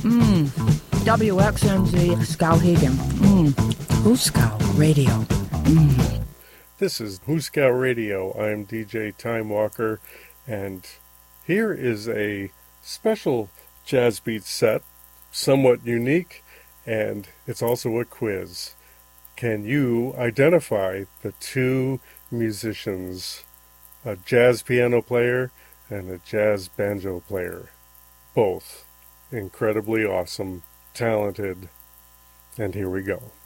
WXNZ Skowhegan. Huskow Radio. This is Huskow Radio. I'm DJ Time Walker, and here is a special jazz beat set, somewhat unique, and it's also a quiz. Can you identify the two musicians, a jazz piano player and a jazz banjo player? Both incredibly awesome, talented, and here we go.